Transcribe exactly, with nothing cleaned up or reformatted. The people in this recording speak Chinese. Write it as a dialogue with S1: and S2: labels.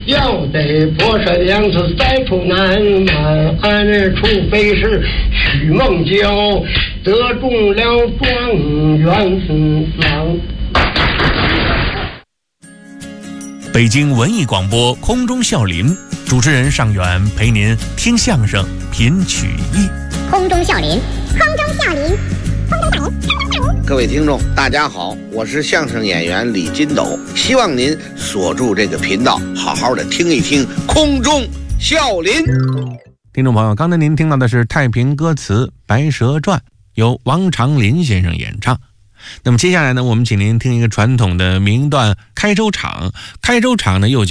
S1: 要得博士两次再出难，晚安除非是许梦娇得中了状元郎。
S2: 北京文艺广播空中笑林，主持人尚远陪您听相声品曲艺。
S3: 空中笑林，空中笑林，空中笑林，空中笑林。
S4: 各位听众大家好，我是相声演员李金斗，希望您锁住这个频道，好好的听一听空中笑林。
S2: 听众朋友，刚才您听到的是太平歌词《白蛇传》，由王长林先生演唱。那么接下来呢，我们请您听一个传统的名段《开州场》。开州场呢又